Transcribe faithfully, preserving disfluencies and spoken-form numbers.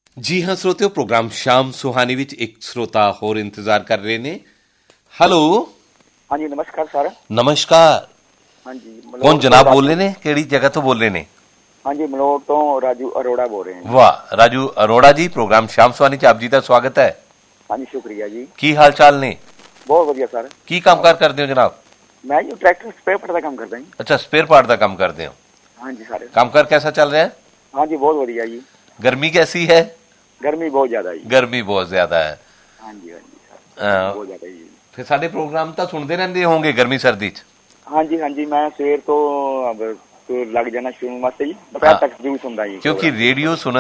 ਜੀ ਹਾਂ ਸਰੋਤਿਓ, ਪ੍ਰੋਗਰਾਮ ਸ਼ਾਮ ਸੁਹਾਨੀ ਵਿੱਚ ਇੱਕ ਸਰੋਤਾ ਹੋਰ ਇੰਤਜ਼ਾਰ ਕਰ ਰਹੇ ਨੇ। ਹੈਲੋ। ਹਾਂਜੀ ਨਮਸਕਾਰ ਸਰ। ਨਮਸਕਾਰ। ਹਾਂਜੀ ਕੌਣ ਜਨਾਬ ਬੋਲ ਰਹੇ ਨੇ, ਕਿਹੜੀ ਜਗ੍ਹਾ ਤੋਂ ਬੋਲ ਰਹੇ ਨੇ? ਹਾਂਜੀ ਮਲੋਟ ਤੋਂ ਰਾਜੂ ਅਰੋੜਾ ਬੋਲ ਰਹੇ ਹਾਂ। ਵਾਹ ਰਾਜੂ ਅਰੋੜਾ ਜੀ, ਪ੍ਰੋਗਰਾਮ ਸ਼ਾਮ ਸੁਹਾਨੀ ਚ ਆਪ ਜੀ ਦਾ ਸਵਾਗਤ ਹੈ। ਹਾਂਜੀ ਸ਼ੁਕਰੀਆ ਜੀ। ਕੀ ਹਾਲ ਚਾਲ ਨੇ? ਬਹੁਤ ਵਧੀਆ ਸਰ। ਕੀ ਕੰਮ ਕਾਰ ਕਰਦੇ ਹੋ ਜਨਾਬ? ਮੈਂ ਜੀ ਟਰੈਕਟਰ ਸਪੇਅਰ ਪਾਰਟ ਦਾ ਕੰਮ ਕਰਦਾ ਜੀ। ਅੱਛਾ, ਸਪੇਅਰ ਪਾਰਟ ਦਾ ਕੰਮ ਕਰਦੇ ਹੋ। ਹਾਂਜੀ ਸਰ। ਕੰਮ ਕਾਰ ਕੈਸਾ ਚੱਲ ਰਿਹਾ ਹੈ? ਹਾਂਜੀ ਬਹੁਤ ਵਧੀਆ ਜੀ। गर्मी कैसी है? गर्मी बहुत ज्यादा जी। गर्मी बहुत ज्यादा है। ਹਾਂਜੀ ਹਾਂਜੀ ਸਰ ਬਹੁਤ ਜ਼ਿਆਦਾ ਜੀ। ਫਿਰ ਸਾਡੇ ਪ੍ਰੋਗਰਾਮ ਤਾਂ ਸੁਣਦੇ ਰਹਿੰਦੇ ਹੋਵੋਗੇ ਗਰਮੀ ਸਰਦੀ ਚ? ਹਾਂਜੀ ਹਾਂਜੀ ਮੈਂ ਸਵੇਰ ਤੋਂ ਲੱਗ ਜਾਣਾ ਸ਼ੁਰੂ ਵਾਸਤੇ ਜੀ, ਦੁਪਹਿਰ ਤੱਕ ਜ਼ਰੂਰ ਸੁਣਦਾ ਜੀ। ਕਿਉਂਕਿ ਰੇਡੀਓ ਸੁਣਨ